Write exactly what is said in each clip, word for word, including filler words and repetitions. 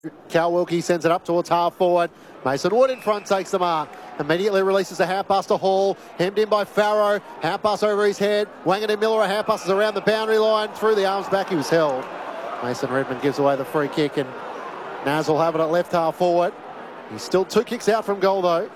Cal Wilkie sends it up towards half forward. Mason Wood in front takes the mark. Immediately releases a half pass to Hall. Hemmed in by Farrow. Half pass over his head. Wangan Miller, a half passes around the boundary line. Through the arms back, he was held. Mason Redmond gives away the free kick, and Naz will have it at left half forward. He's still two kicks out from goal though.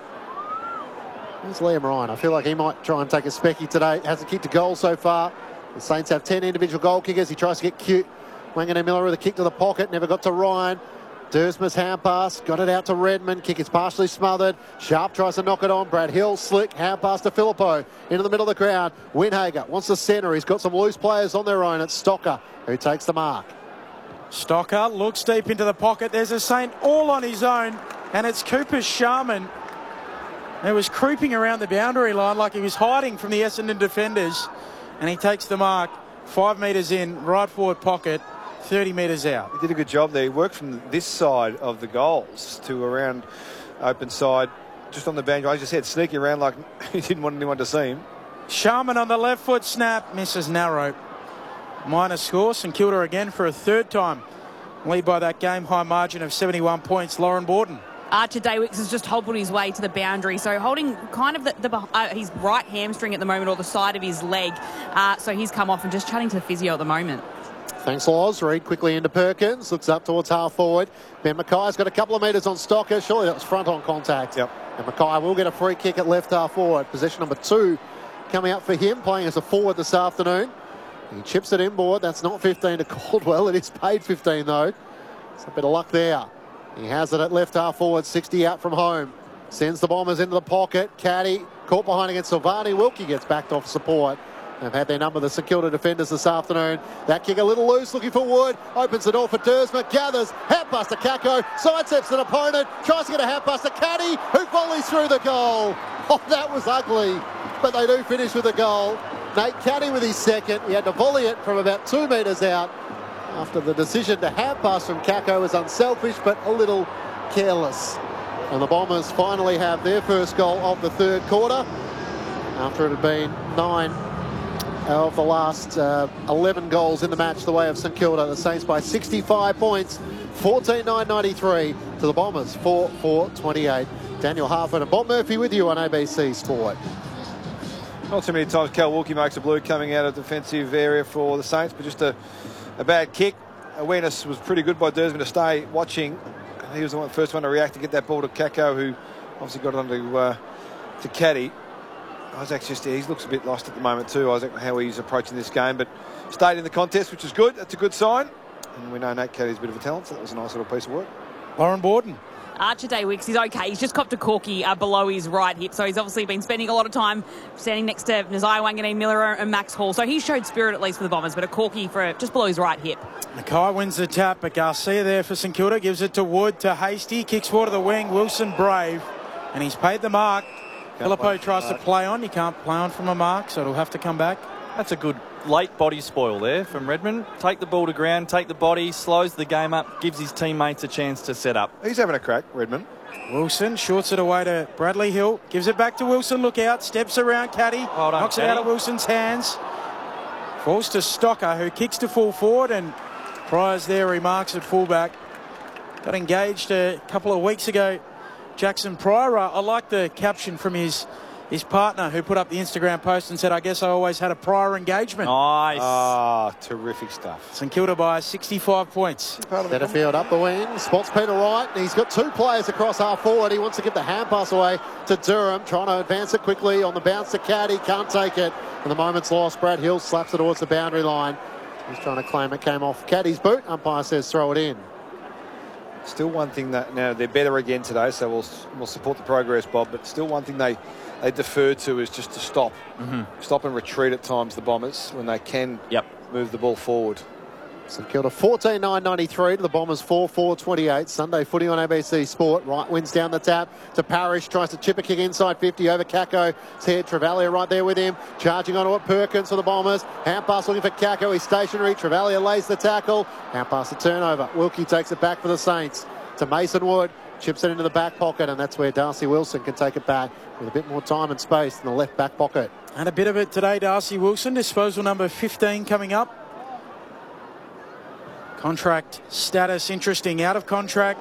There's Liam Ryan. I feel like he might try and take a specky today. Hasn't kicked a goal so far. The Saints have ten individual goal kickers. He tries to get cute. Wangan Miller with a kick to the pocket. Never got to Ryan. Dersma's hand pass, got it out to Redmond. Kick is partially smothered. Sharp tries to knock it on. Brad Hill, slick, hand pass to Filippo. Into the middle of the ground. Winhager wants the centre. He's got some loose players on their own. It's Stocker who takes the mark. Stocker looks deep into the pocket. There's a Saint all on his own. And it's Cooper Sharman who was creeping around the boundary line like he was hiding from the Essendon defenders. And he takes the mark. Five metres in, right forward pocket. thirty metres out. He did a good job there. He worked from this side of the goals to around open side, just on the boundary. As I said, sneaking around like he didn't want anyone to see him. Sharman on the left foot snap, misses narrow. Minor score, St Kilda again for a third time. Lead by that game high margin of seventy-one points, Lauren Borden. Archer Daywicks has just hobbled his way to the boundary, so holding kind of the, the uh, his right hamstring at the moment, or the side of his leg. Uh, so he's come off and just chatting to the physio at the moment. Thanks, Loz. Reid quickly into Perkins. Looks up towards half forward. Ben Mackay's got a couple of metres on Stocker. Surely that was front on contact. Yep. And Mackay will get a free kick at left half forward. Possession number two coming out for him, playing as a forward this afternoon. He chips it inboard. That's not fifteen to Caldwell. It is paid fifteen though. It's a bit of luck there. He has it at left half forward. sixty out from home. Sends the Bombers into the pocket. Caddy caught behind against Silvani. Wilkie gets backed off support. They've had their number, the St Kilda defenders, this afternoon. That kick a little loose, looking for Wood. Opens the door for Dersma, gathers, hat pass to Kako, sidesteps an opponent, tries to get a hat pass to Caddy, who volleys through the goal. Oh, that was ugly, but they do finish with a goal. Nate Caddy with his second. He had to volley it from about two metres out after the decision to hat pass from Kako was unselfish, but a little careless. And the Bombers finally have their first goal of the third quarter, after it had been nine of the last uh, eleven goals in the match the way of St Kilda. The Saints by sixty-five points, fourteen nine ninety-three to the Bombers, four four twenty-eight. Daniel Harford and Bob Murphy with you on A B C Sport. Not too many times Cal Wilkie makes a blue coming out of defensive area for the Saints, but just a, a bad kick. Awareness was pretty good by Dersman to stay watching. He was the one, first one to react to get that ball to Kako, who obviously got it onto uh, to Caddy. Isaac's just, he looks a bit lost at the moment too, Isaac, how he's approaching this game, but stayed in the contest, which is good. That's a good sign. And we know Nate Caddy's a bit of a talent, so that was a nice little piece of work. Lauren Borden. Archer Daywicks, he's okay. He's just copped a corky uh, below his right hip, so he's obviously been spending a lot of time standing next to Nazai Wanganeen Miller and Max Hall. So he showed spirit at least for the Bombers, but a corky for just below his right hip. Mackay wins the tap, but Garcia there for St Kilda gives it to Wood, to Hasty, kicks forward to the wing. Wilson brave, and he's paid the mark. Filippo tries to play on. You can't play on from a mark, so it'll have to come back. That's a good late body spoil there from Redmond. Take the ball to ground, take the body, slows the game up, gives his teammates a chance to set up. He's having a crack, Redmond. Wilson shorts it away to Bradley Hill. Gives it back to Wilson. Look out. Steps around Caddy. Well done, knocks Caddy. it out of Wilson's hands. Falls to Stocker, who kicks to full forward, and Pryor's there remarks at fullback. Got engaged a couple of weeks ago. Jackson Pryor. I like the caption from his his partner, who put up the Instagram post and said, I guess I always had a prior engagement. Nice. Ah, terrific stuff. St Kilda by sixty-five points. Setterfield up the wing, spots Peter Wright. He's got two players across half forward. He wants to give the hand pass away to Durham, trying to advance it quickly on the bounce to Caddy. Can't take it. And the moment's lost. Brad Hill slaps it towards the boundary line. He's trying to claim it came off Caddy's boot. Umpire says throw it in. Still one thing that, now they're better again today, so we'll, we'll support the progress, Bob, but still one thing they, they defer to is just to stop. Mm-hmm. Stop and retreat at times, the Bombers, when they can Yep. move the ball forward. St Kilda fourteen nine ninety-three to the Bombers four four twenty-eight. Sunday footy on A B C Sport. Wright wins down the tap to Parrish. Tries to chip a kick inside fifty over Kako. It's here. Travalia right there with him. Charging onto it. Perkins for the Bombers. Hand pass looking for Kako. He's stationary. Travalia lays the tackle. Hand pass to turnover. Wilkie takes it back for the Saints. To Mason Wood. Chips it into the back pocket, and that's where Darcy Wilson can take it back with a bit more time and space in the left back pocket. And a bit of it today, Darcy Wilson. Disposal number fifteen coming up. Contract status interesting. Out of contract